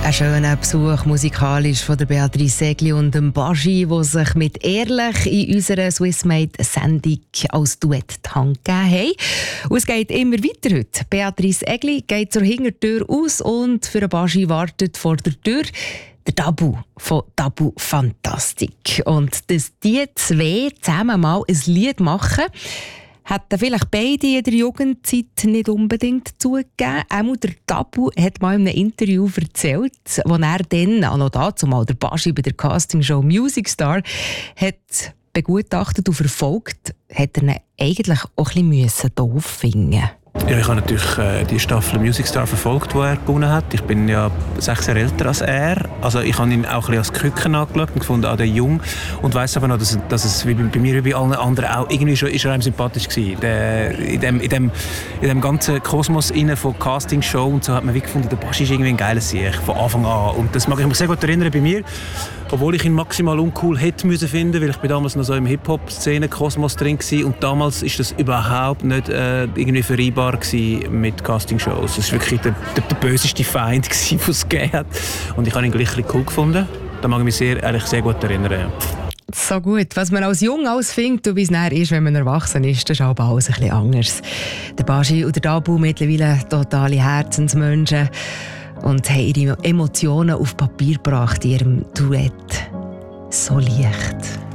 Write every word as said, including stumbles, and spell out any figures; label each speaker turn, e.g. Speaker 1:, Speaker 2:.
Speaker 1: Ein schöner Besuch musikalisch von der Beatrice Egli und dem Baschi, die sich mit «Ehrlich» in unserer Swissmade-Sendung als Duett die Hand gegeben haben. Und es geht immer weiter heute. Beatrice Egli geht zur Hintertür aus und für den Baschi wartet vor der Tür der Tabu von Tabu Fantastik. Und dass die zwei zusammen mal ein Lied machen, hätten vielleicht beide in der Jugendzeit nicht unbedingt zugegeben. Auch der Tabu hat mal in einem Interview erzählt, wo er dann, auch noch dazu mal der Baschi bei der Castingshow Music Star, hat begutachtet und verfolgt, hat er ihn eigentlich auch ein bisschen doof finden.
Speaker 2: Ja, ich habe natürlich äh, die Staffel Music Star verfolgt, die er gewonnen hat. Ich bin ja sechs Jahre älter als er. Also ich habe ihn auch ein bisschen als Küken angeschaut und gefunden, ah, der Jung. Und weiss aber noch, dass, dass es wie bei, bei mir wie bei allen anderen auch irgendwie schon, ist er einem sympathisch gewesen. Der, in, dem, in, dem, in dem ganzen Kosmos von Castingshow und so hat man wie gefunden, der Baschi ist irgendwie ein geiles Sieg von Anfang an. Und das mag ich mich sehr gut erinnern bei mir. Obwohl ich ihn maximal uncool hätte müssen finden, weil ich bin damals noch so im Hip-Hop-Szene-Kosmos drin war. Und damals war das überhaupt nicht äh, irgendwie vereinbar mit Castingshows. Es war wirklich der, der, der böseste Feind, den es gegeben hat. Und ich habe ihn gleich ein bisschen cool gefunden. Da mag ich mich sehr, eigentlich sehr gut erinnern. Ja.
Speaker 1: So gut. Was man als Jung alles findet und wie es nachher ist, wenn man erwachsen ist, das ist aber alles ein bisschen anders. Der Baschi und der Tabu mittlerweile totale Herzensmenschen und haben ihre Emotionen auf Papier gebracht in ihrem Duett. So leicht.